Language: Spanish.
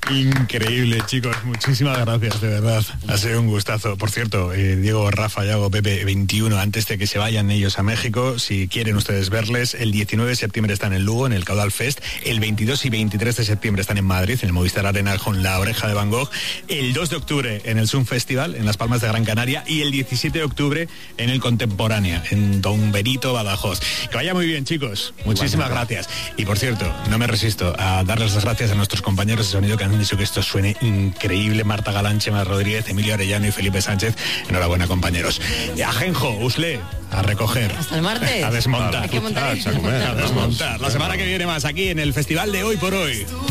Increíble, chicos, muchísimas gracias, de verdad, ha sido un gustazo. Por cierto, Diego, Rafa, Yago, Pepe, 21, antes de que se vayan ellos a México, si quieren ustedes verles, el 19 de septiembre están en Lugo, en el Caudal Fest, el 22 y 23 de septiembre están en Madrid, en el Movistar Arena con La Oreja de Van Gogh, el 2 de octubre en el Sun Festival, en Las Palmas de Gran Canaria, y el 17 de octubre en el Contemporánea, en Don Benito, Badajoz. Que vaya muy bien, chicos, muchísimas gracias. Y por cierto, no me resisto a darles las gracias a nuestros compañeros de sonido que han dicho que esto suene increíble: Marta Galán, Chema Rodríguez, Emilio Arellano y Felipe Sánchez. Enhorabuena, compañeros. Ajenjo, Usle, a recoger. Hasta el martes. A desmontar. Hay que montar. A desmontar. La semana que viene más aquí en el Festival de Hoy por Hoy.